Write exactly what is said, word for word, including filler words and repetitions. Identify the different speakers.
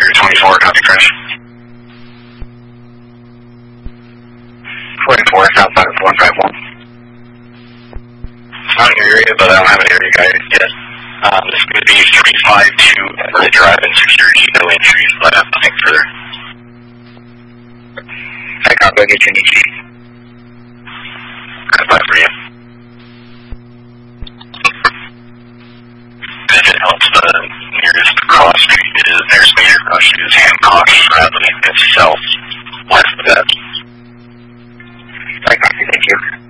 Speaker 1: twenty-four, copy crash. twenty-four, southbound of one five one. It's not in your area, but I don't have an area guide yet. Um, this is going to be three five two Everett Drive in security, no entries, but I have nothing further. I copy, I'll get you an E T. That's fine for you. If it helps, the nearest cross street is, nearest major cross street is Hancock Bradley. It's south west of that. I copy, thank you.